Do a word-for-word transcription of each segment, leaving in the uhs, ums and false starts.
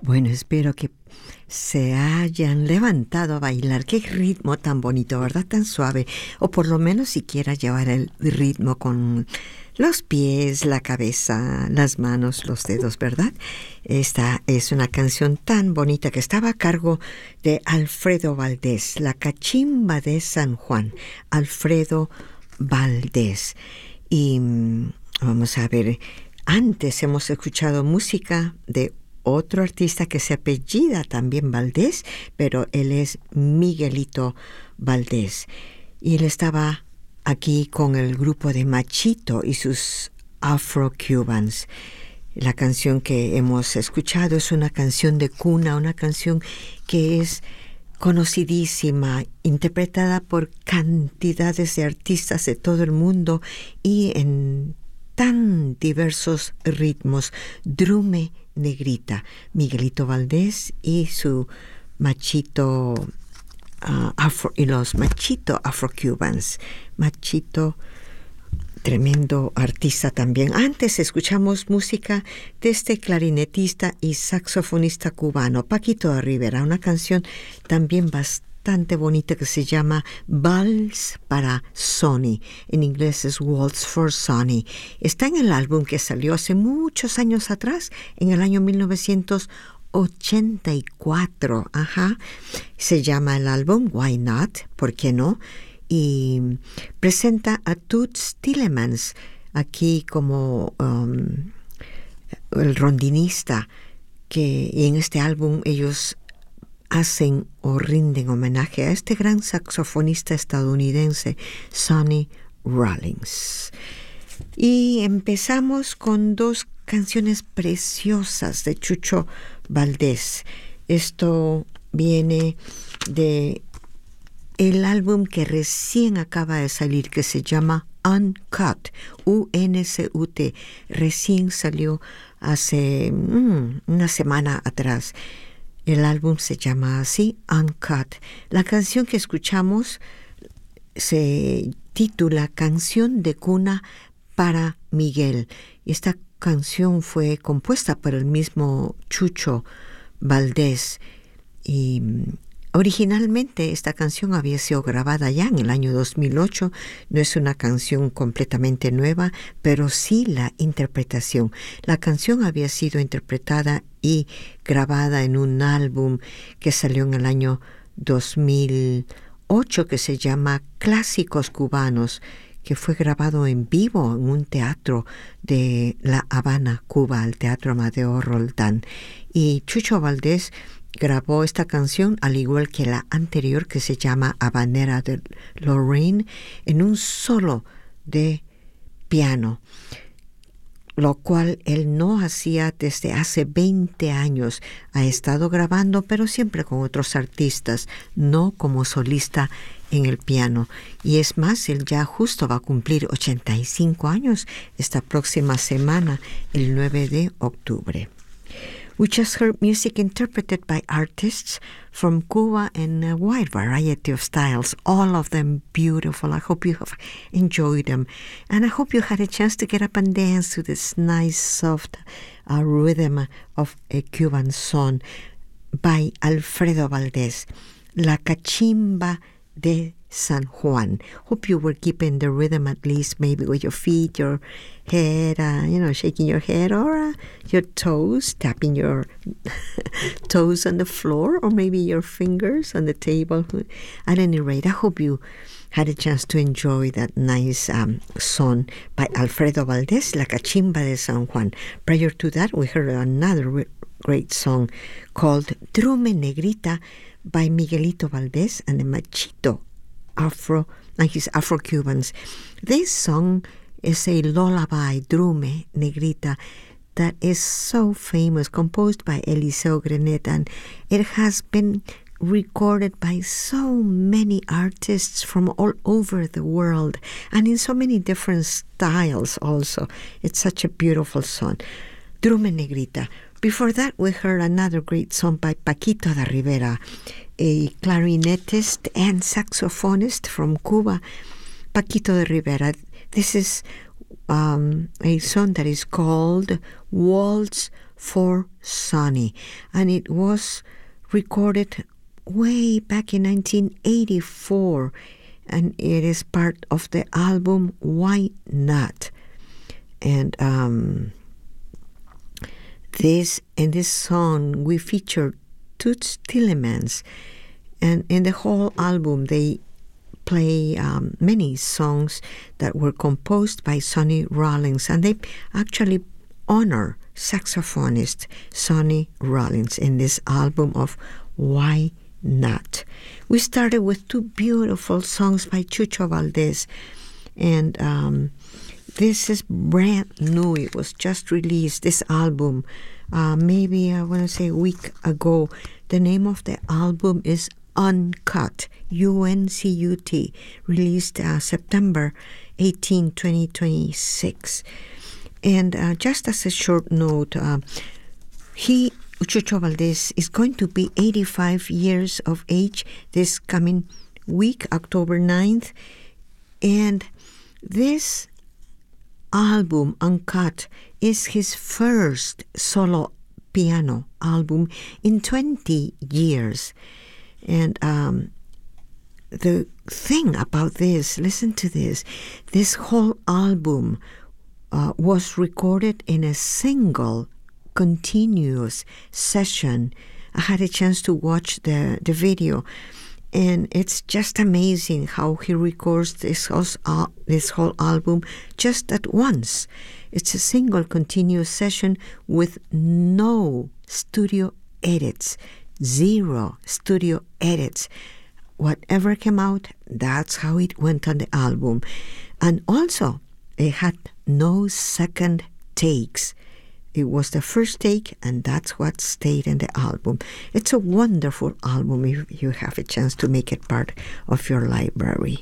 Bueno, espero que se hayan levantado a bailar. Qué ritmo tan bonito, ¿verdad? Tan suave. O por lo menos siquiera llevar el ritmo con los pies, la cabeza, las manos, los dedos, ¿verdad? Esta es una canción tan bonita que estaba a cargo de Alfredo Valdés, La Cachimba de San Juan. Alfredo Valdés. Y vamos a ver, antes hemos escuchado música de otro artista que se apellida también Valdés, pero él es Miguelito Valdés. Y él estaba aquí con el grupo de Machito y sus Afro-Cubans. La canción que hemos escuchado es una canción de cuna, una canción que es conocidísima, interpretada por cantidades de artistas de todo el mundo y en tan diversos ritmos. Drume Negrita, Miguelito Valdés y su Machito uh, afro, y los Machito Afro-Cubans. Machito, tremendo artista también. Antes escuchamos música de este clarinetista y saxofonista cubano, Paquito de Rivera, una canción también bastante bonita que se llama Vals para Sonny. En inglés es Waltz for Sonny. Está en el álbum que salió hace muchos años atrás, en el año mil novecientos ochenta y cuatro. Ajá. Se llama el álbum Why Not? ¿Por qué no? Y presenta a Toots Thielemans aquí como um, el rondinista, que y en este álbum ellos hacen o rinden homenaje a este gran saxofonista estadounidense, Sonny Rollins. Y empezamos con dos canciones preciosas de Chucho Valdés. Esto viene de el álbum que recién acaba de salir, que se llama Uncut, U N C U T. Recién salió hace mm, una semana atrás. El álbum se llama así, Uncut. La canción que escuchamos se titula Canción de Cuna para Miguel. Esta canción fue compuesta por el mismo Chucho Valdés y originalmente esta canción había sido grabada ya en el año dos mil ocho. No es una canción completamente nueva, pero sí la interpretación. La canción había sido interpretada y grabada en un álbum que salió en el año dos mil ocho que se llama Clásicos Cubanos, que fue grabado en vivo en un teatro de La Habana, Cuba, el Teatro Amadeo Roldán. Y Chucho Valdés grabó esta canción, al igual que la anterior, que se llama Habanera de Lorraine, en un solo de piano, lo cual él no hacía desde hace veinte años. Ha estado grabando, pero siempre con otros artistas, no como solista en el piano. Y es más, él ya justo va a cumplir ochenta y cinco años esta próxima semana, el nueve de octubre. We just heard music interpreted by artists from Cuba in a wide variety of styles, all of them beautiful. I hope you have enjoyed them. And I hope you had a chance to get up and dance to this nice, soft uh, rhythm of a Cuban song by Alfredo Valdés, La Cachimba de San Juan. Hope you were keeping the rhythm, at least maybe with your feet, your head, uh, you know, shaking your head, or uh, your toes, tapping your toes on the floor, or maybe your fingers on the table. At any rate, I hope you had a chance to enjoy that nice um, song by Alfredo Valdés, La Cachimba de San Juan. Prior to that, we heard another re- great song called Drume Negrita by Miguelito Valdés and the Machito Afro, and his Afro-Cubans. This song is a lullaby, Drume Negrita, that is so famous, composed by Eliseo Grenet, and it has been recorded by so many artists from all over the world, and in so many different styles also. It's such a beautiful song. Drume Negrita. Before that, we heard another great song by Paquito de Rivera, a clarinetist and saxophonist from Cuba. Paquito de Rivera. This is um, a song that is called Waltz for Sonny, and it was recorded way back in nineteen eighty-four, and it is part of the album Why Not? And um, this in this song we featured Toots Tillemans, and in the whole album they play um, many songs that were composed by Sonny Rollins, and they actually honor saxophonist Sonny Rollins in this album of Why Not? We started with two beautiful songs by Chucho Valdés, and um, this is brand new. It was just released, this album, uh, maybe I want to say a week ago. The name of the album is Uncut, U N C U T, released uh, September eighteenth, twenty twenty-six. And uh, just as a short note, uh, he, Chucho Valdés, is going to be eighty-five years of age this coming week, October ninth. And this album, Uncut, is his first solo piano album in twenty years. And um, the thing about this, listen to this, this whole album uh, was recorded in a single continuous session. I had a chance to watch the, the video, and it's just amazing how he records this whole, uh, this whole album just at once. It's a single continuous session with no studio edits. Zero studio edits. Whatever came out, that's how it went on the album. And also, it had no second takes. It was the first take, and that's what stayed in the album. It's a wonderful album if you have a chance to make it part of your library.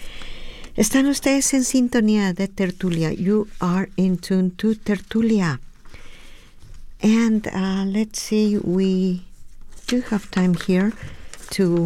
Están ustedes en sintonía de Tertulia. You are in tune to Tertulia. And uh, let's see, we do have time here to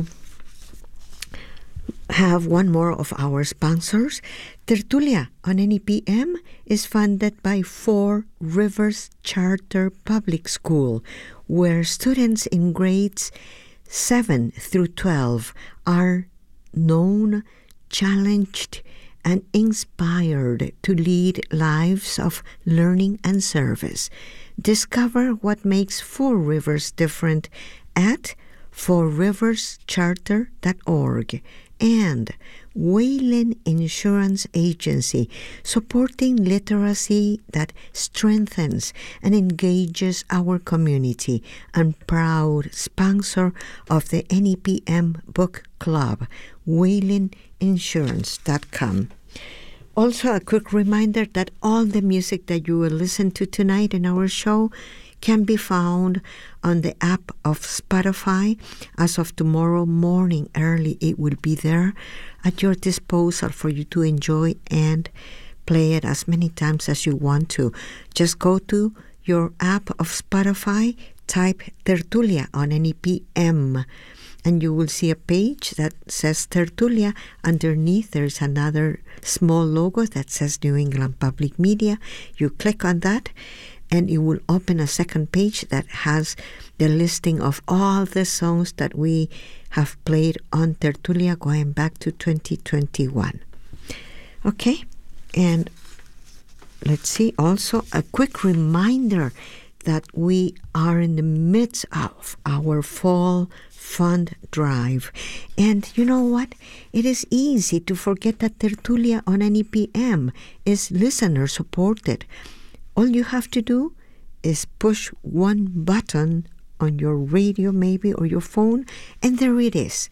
have one more of our sponsors. Tertulia on N E P M is funded by Four Rivers Charter Public School, where students in grades seven through twelve are known, challenged, and inspired to lead lives of learning and service. Discover what makes Four Rivers different at four rivers charter dot org and Wayland Insurance Agency, supporting literacy that strengthens and engages our community, and proud sponsor of the N E P M Book Club, wayland insurance dot com. Also, a quick reminder that all the music that you will listen to tonight in our show can be found on the app of Spotify. As of tomorrow morning early, it will be there at your disposal for you to enjoy and play it as many times as you want to. Just go to your app of Spotify, type Tertulia on N E P M, and you will see a page that says Tertulia. Underneath, there's another small logo that says New England Public Media. You click on that, and it will open a second page that has the listing of all the songs that we have played on Tertulia going back to twenty twenty-one. Okay, and let's see, also a quick reminder that we are in the midst of our fall fund drive. And you know what? It is easy to forget that Tertulia on N E P M is listener supported. All you have to do is push one button on your radio maybe or your phone, and there it is.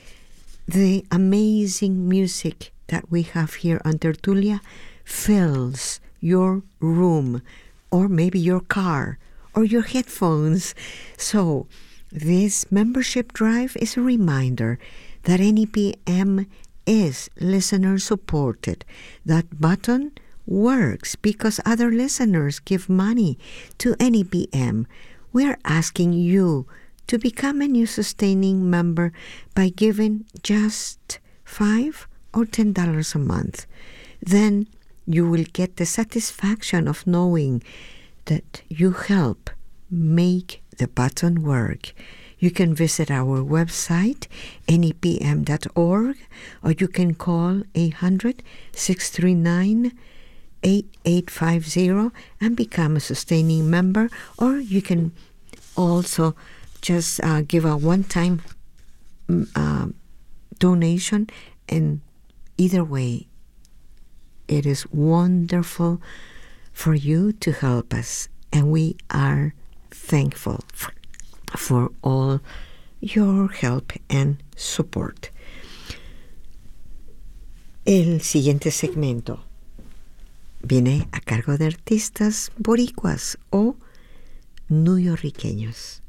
The amazing music that we have here on Tertulia fills your room or maybe your car or your headphones. So this membership drive is a reminder that N E P M is listener supported. That button works because other listeners give money to N E P M. We're asking you to become a new sustaining member by giving just five or ten dollars a month. Then you will get the satisfaction of knowing that you help make the button work. You can visit our website, N E P M dot org, or you can call eight hundred, six three nine, eight eight five zero and become a sustaining member, or you can also just uh, give a one-time uh, donation, and either way, it is wonderful for you to help us, and we are thankful for, for all your help and support. El siguiente segmento viene a cargo de artistas boricuas o nuyoriqueños.